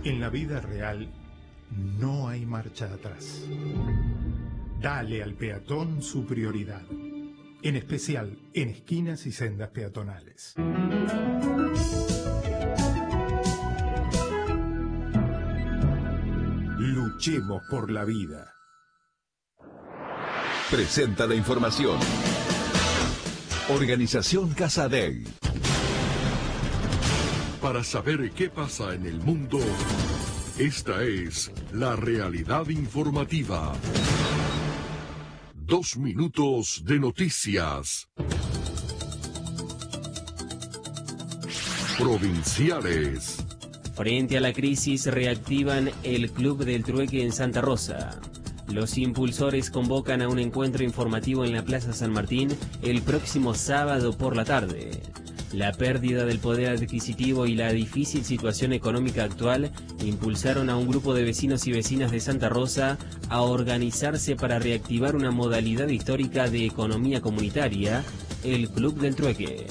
En la vida real no hay marcha atrás. Dale al peatón su prioridad, en especial en esquinas y sendas peatonales. Luchemos por la vida. Presenta la información. Organización Casa Dei. Para saber qué pasa en el mundo, esta es la realidad informativa. 2 minutos de noticias. Provinciales. Frente a la crisis reactivan el Club del Trueque en Santa Rosa. Los impulsores convocan a un encuentro informativo en la Plaza San Martín el próximo sábado por la tarde. La pérdida del poder adquisitivo y la difícil situación económica actual impulsaron a un grupo de vecinos y vecinas de Santa Rosa a organizarse para reactivar una modalidad histórica de economía comunitaria, el Club del Trueque.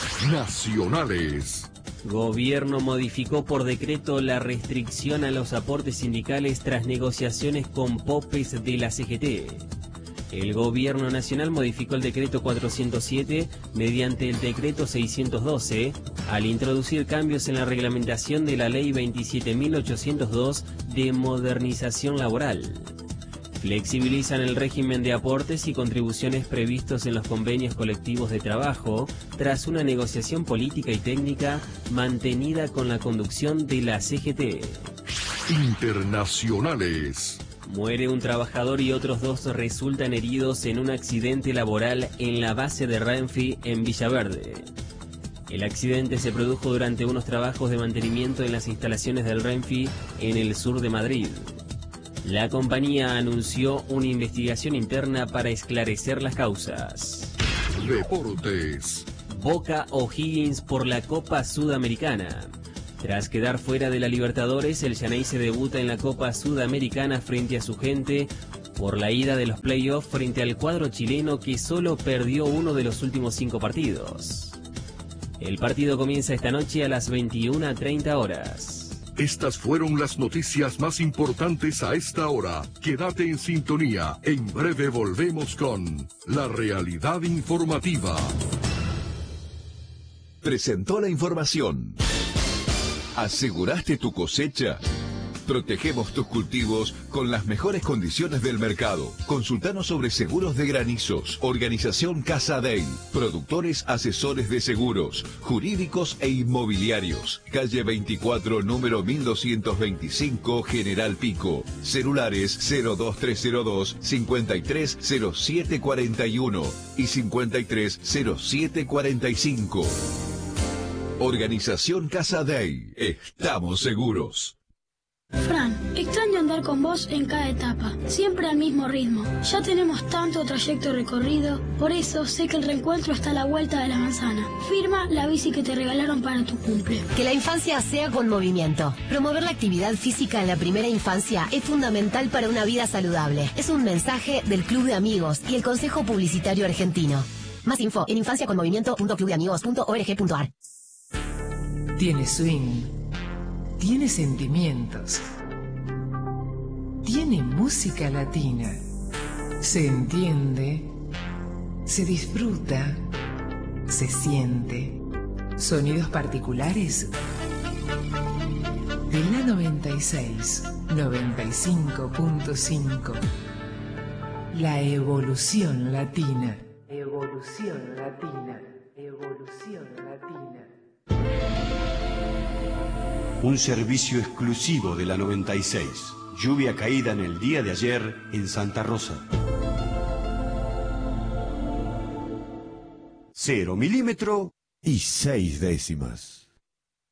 Nacionales. Gobierno modificó por decreto la restricción a los aportes sindicales tras negociaciones con popes de la CGT. El Gobierno Nacional modificó el decreto 407 mediante el decreto 612 al introducir cambios en la reglamentación de la ley 27.802 de modernización laboral. Flexibilizan el régimen de aportes y contribuciones previstos en los convenios colectivos de trabajo tras una negociación política y técnica mantenida con la conducción de la CGT. Internacionales. Muere un trabajador y otros 2 resultan heridos en un accidente laboral en la base de Renfe en Villaverde. El accidente se produjo durante unos trabajos de mantenimiento en las instalaciones del Renfe en el sur de Madrid. La compañía anunció una investigación interna para esclarecer las causas. Deportes. Boca O'Higgins por la Copa Sudamericana. Tras quedar fuera de la Libertadores, el Xeneize debuta en la Copa Sudamericana frente a su gente por la ida de los playoffs frente al cuadro chileno que solo perdió uno de los últimos 5 partidos. El partido comienza esta noche a las 21:30 horas. Estas fueron las noticias más importantes a esta hora. Quédate en sintonía. En breve volvemos con la realidad informativa. Presentó la información. ¿Aseguraste tu cosecha? Protegemos tus cultivos con las mejores condiciones del mercado. Consultanos sobre seguros de granizos. Organización Casa Dei. Productores asesores de seguros, jurídicos e inmobiliarios. Calle 24, número 1225, General Pico. Celulares 02302 530741 y 530745. Organización Casa Dei. Estamos seguros. Fran, extraño andar con vos en cada etapa, siempre al mismo ritmo. Ya tenemos tanto trayecto recorrido, por eso sé que el reencuentro está a la vuelta de la manzana. Firma la bici que te regalaron para tu cumple. Que la infancia sea con movimiento. Promover la actividad física en la primera infancia es fundamental para una vida saludable. Es un mensaje del Club de Amigos y el Consejo Publicitario Argentino. Más info en infanciaconmovimiento.clubdeamigos.org.ar. Tiene swing, tiene sentimientos, tiene música latina, se entiende, se disfruta, se siente, sonidos particulares de la 96, 95.5, la evolución latina. Evolución latina, evolución latina. Un servicio exclusivo de la 96. Lluvia caída en el día de ayer en Santa Rosa. 0 milímetros y 6 décimas.